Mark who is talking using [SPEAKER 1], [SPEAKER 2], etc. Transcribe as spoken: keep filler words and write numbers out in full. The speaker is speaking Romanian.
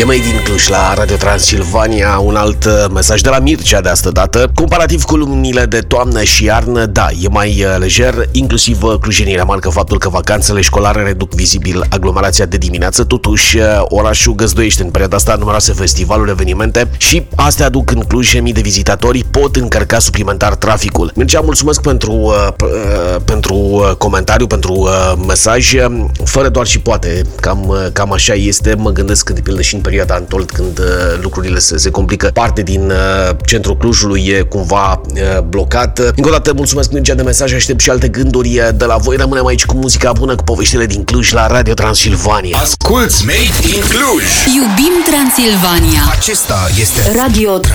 [SPEAKER 1] E mai din Cluj la Radio Transilvania, un alt mesaj de la Mircea de astă dată. Comparativ cu lunile de toamnă și iarnă, da, e mai lejer, inclusiv clujenii remarcă faptul că vacanțele școlare reduc vizibil aglomerația de dimineață. Totuși, orașul găzduiește în perioada asta numeroase festivaluri, evenimente și astea aduc în Cluj mii de vizitatori, pot încărca suplimentar traficul. Mircea, mulțumesc pentru, uh, pentru comentariu, pentru uh, mesaj. Fără doar și poate, cam, cam așa este. Mă gândesc că de pildă și în perioada Antold, când uh, lucrurile se, se complică, parte din uh, centrul Clujului e cumva uh, blocat. Încă o dată mulțumesc, Mircea, de mesaj, aștept și alte gânduri de la voi. Rămânem aici cu muzica bună, cu poveștile din Cluj la Radio Transilvania.
[SPEAKER 2] Asculți Made in Cluj!
[SPEAKER 3] Iubim Transilvania!
[SPEAKER 2] Acesta este
[SPEAKER 3] Radio